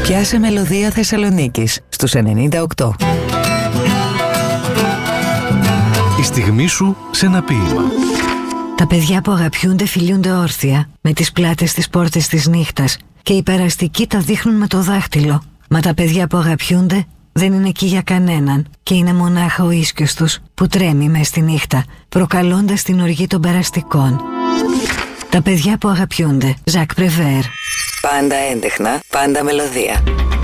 Πιάσε μελωδία Θεσσαλονίκης στους 98. Η στιγμή σου σε ένα ποίημα. Τα παιδιά που αγαπιούνται φιλιούνται όρθια, με τις πλάτες στις πόρτες της νύχτας, και οι περαστικοί τα δείχνουν με το δάχτυλο. Μα τα παιδιά που αγαπιούνται δεν είναι εκεί για κανέναν, και είναι μονάχα ο ίσκιος τους που τρέμει μες στη νύχτα, προκαλώντας την οργή των περαστικών. Τα παιδιά που αγαπιούνται. Ζακ Πρεβέρ. Πάντα έντεχνα, πάντα μελωδία.